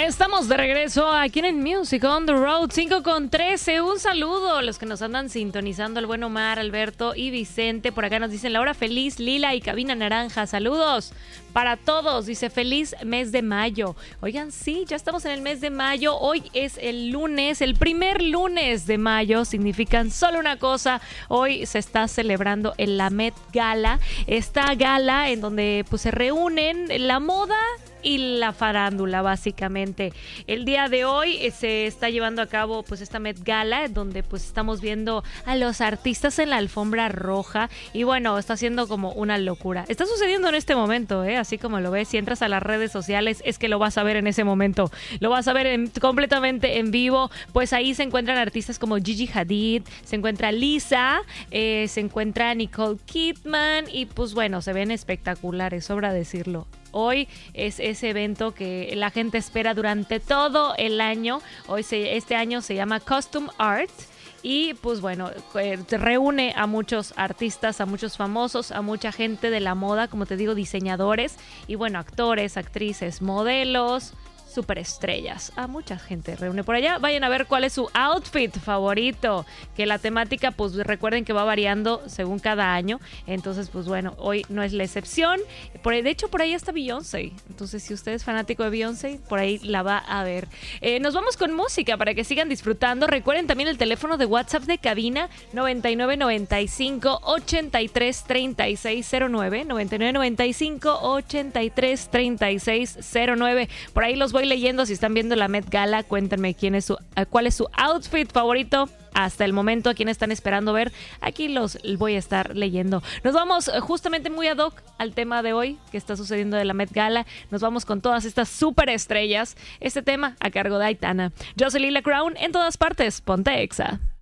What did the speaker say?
Estamos de regreso aquí en Music on the Road, 5:13. Un saludo a los que nos andan sintonizando, el buen Omar, Alberto y Vicente. Por acá nos dicen la hora feliz, Lila y Cabina Naranja. Saludos para todos. Dice feliz mes de mayo. Oigan, sí, ya estamos en el mes de mayo. Hoy es el lunes, el primer lunes de mayo. Significan solo una cosa. Hoy se está celebrando el la Met Gala. Esta gala en donde pues se reúnen la moda y la farándula, básicamente. El día de hoy se está llevando a cabo pues esta Met Gala, donde pues estamos viendo a los artistas en la alfombra roja y bueno, está siendo como una locura. Está sucediendo en este momento, así como lo ves, si entras a las redes sociales es que lo vas a ver en ese momento, lo vas a ver completamente en vivo. Pues ahí se encuentran artistas como Gigi Hadid, se encuentra Lisa, se encuentra Nicole Kidman y pues bueno, se ven espectaculares, sobra decirlo. Hoy es ese evento que la gente espera durante todo el año. Este año se llama Costume Art. Y pues bueno, reúne a muchos artistas, a muchos famosos, a mucha gente de la moda, como te digo, diseñadores y bueno, actores, actrices, modelos, superestrellas. A mucha gente reúne por allá. Vayan a ver cuál es su outfit favorito, que la temática pues recuerden que va variando según cada año. Entonces pues bueno, hoy no es la excepción. De hecho por ahí está Beyoncé. Entonces si usted es fanático de Beyoncé, por ahí la va a ver. Nos vamos con música para que sigan disfrutando. Recuerden también el teléfono de WhatsApp de cabina 9995 83 3609 9995 83 3609. Por ahí los voy leyendo. Si están viendo la Met Gala, cuéntenme cuál es su outfit favorito hasta el momento, a quién están esperando ver. Aquí los voy a estar leyendo. Nos vamos justamente muy ad hoc al tema de hoy que está sucediendo de la Met Gala. Nos vamos con todas estas superestrellas. Este tema a cargo de Aitana. Yo soy Lila Crown, en todas partes, ponte Exa.